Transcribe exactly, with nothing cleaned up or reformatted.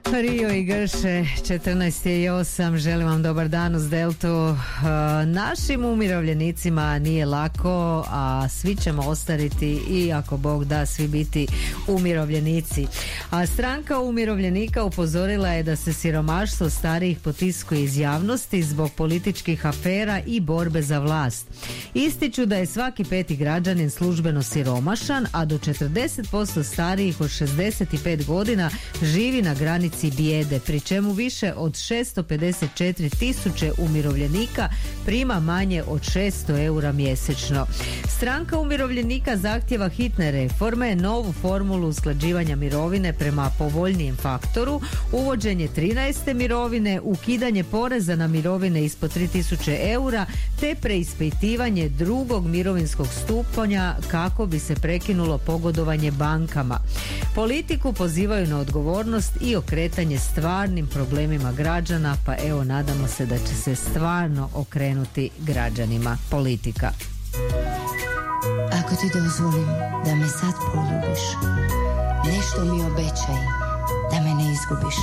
Rio i Grše, četrnaest i osam, želim vam dobar dan uz Deltu. Uh, našim umirovljenicima nije lako, a svi ćemo ostariti i ako Bog da svi biti umirovljenici. A stranka umirovljenika upozorila je da se siromaštvo starijih potiskuje iz javnosti zbog političkih afera i borbe za vlast. Ističu da je svaki peti građanin službeno siromašan, a do četrdeset posto starijih od šezdeset pet godina živi na granici bijede, pri čemu više od šesto pedeset četiri tisuće umirovljenika prima manje od šesto eura mjesečno. Stranka umirovljenika zahtjeva hitne reforme, novu formulu usklađivanja mirovine prema povoljnijem faktoru, uvođenje trinaeste mirovine, ukidanje poreza na mirovine ispod tri tisuće eura te preispitivanje drugog mirovinskog stupanja kako bi se prekinulo pogodovanje bankama. Politiku pozivaju na odgovornost i okretanje stvarnim problemima građana, pa evo nadamo se da će se stvarno okrenuti građanima politika. Ako ti dozvolim da me sad poljubiš, nešto mi obećaj da me ne izgubiš.